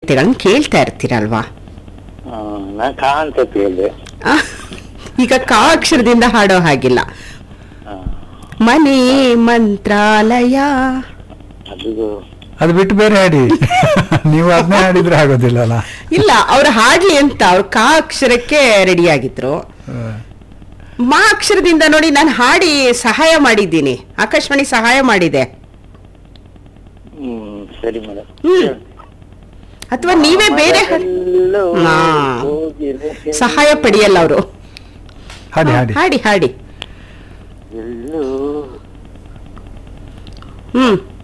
ಗೀತೆಗಳನ್ನ ಕೇಳ್ತಾ ಇರ್ತೀರಲ್ವಾ? ನಾ ಕಾ ಅಂತ ಕೇಳಿದೆ. ಈಗ ಕಾ ಅಕ್ಷರದಿಂದ ಹಾಡೋ ಹಾಗಿಲ್ಲ. ಮನೆ ಮಂತ್ರಾಲಯ ಅದು ಬಿಟ್ಟು ಬೇರೆ ಹಾಡಿ. ನೀವು ಅದನ್ನೇ ಹಾಡಿದ್ರೆ ಆಗೋದಿಲ್ಲಲ್ಲ. ಇಲ್ಲ, ಅವ್ರು ಹಾಡ್ಲಿ ಅಂತ ಅವ್ರು ಕಾ ಅಕ್ಷರಕ್ಕೆ ರೆಡಿ ಆಗಿದ್ರು. ಮಾ ಅಕ್ಷರದಿಂದ ನೋಡಿ ನಾನು ಹಾಡಿ ಸಹಾಯ ಮಾಡಿದ್ದೀನಿ, ಆಕಾಶವಾಣಿ ಸಹಾಯ ಮಾಡಿದೆ. ಸರಿ ಮೇಡಮ್. ಅಥವಾ ನೀವೇ ಬೇರೆ ಸಹಾಯ ಪಡೆಯಲ್ಲ ಅವರು. ಹಾಡಿ ಹಾಡಿ ಹಾಡಿ ಹಾಡಿ. ಎಲ್ಲೋ